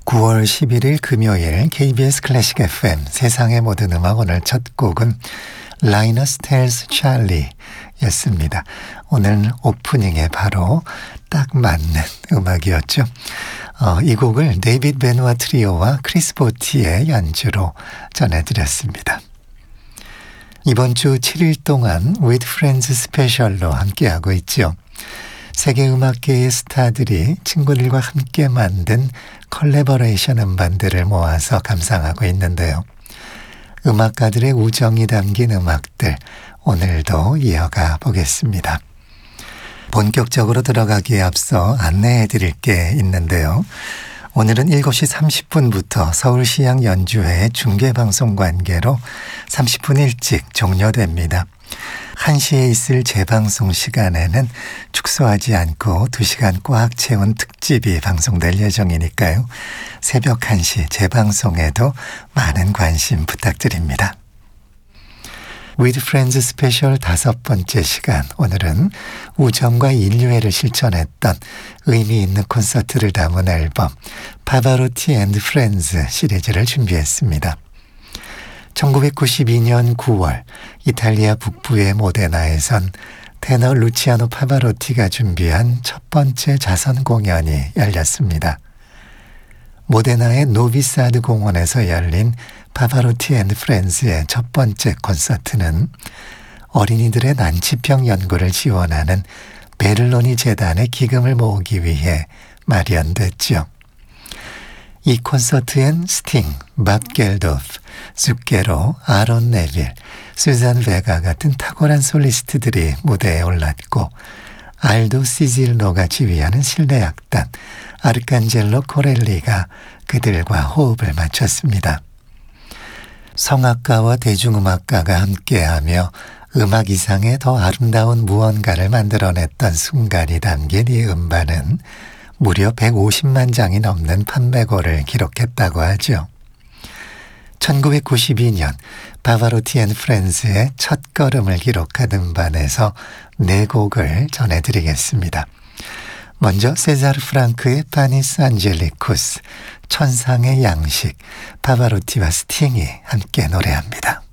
9월 11일 금요일 KBS 클래식 FM 세상의 모든 음악 오늘 첫 곡은 라이너스 텔스 찰리 였습니다. 오늘 오프닝에 바로 딱 맞는 음악이었죠. 이 곡을 데이빗 베누아 트리오와 크리스 보티의 연주로 전해드렸습니다. 이번 주 7일 동안 With Friends 스페셜로 함께하고 있죠. 세계 음악계의 스타들이 친구들과 함께 만든 컬래버레이션 음반들을 모아서 감상하고 있는데요. 음악가들의 우정이 담긴 음악들 오늘도 이어가 보겠습니다. 본격적으로 들어가기에 앞서 안내해 드릴 게 있는데요. 오늘은 7시 30분부터 서울시향 연주회의 중계방송 관계로 30분 일찍 종료됩니다. 1시에 있을 재방송 시간에는 축소하지 않고 2시간 꽉 채운 특집이 방송될 예정이니까요. 새벽 1시 재방송에도 많은 관심 부탁드립니다. With Friends 스페셜 5번째 시간, 오늘은 우정과 인류애를 실천했던 의미 있는 콘서트를 담은 앨범 파바로티 앤드 프렌즈 시리즈를 준비했습니다. 1992년 9월 이탈리아 북부의 모데나에선 테너 루치아노 파바로티가 준비한 첫 번째 자선 공연이 열렸습니다. 모데나의 노비사드 공원에서 열린 파바로티 앤드 프렌즈의 첫 번째 콘서트는 어린이들의 난치병 연구를 지원하는 베를로니 재단의 기금을 모으기 위해 마련됐죠. 이 콘서트엔 스팅, 밥 겔도프, 숫게로, 아론 네빌, 수잔 베가 같은 탁월한 솔리스트들이 무대에 올랐고 알도 시질로가 지휘하는 실내악단 아르칸젤로 코렐리가 그들과 호흡을 맞췄습니다. 성악가와 대중음악가가 함께하며 음악 이상의 더 아름다운 무언가를 만들어냈던 순간이 담긴 이 음반은 무려 150만 장이 넘는 판매고를 기록했다고 하죠. 1992년 파바로티 앤 프렌즈의 첫 걸음을 기록한 음반에서 4곡을 전해드리겠습니다. 먼저 세자르 프랑크의 파니스 안젤리쿠스, 천상의 양식, 파바로티와 스팅이 함께 노래합니다.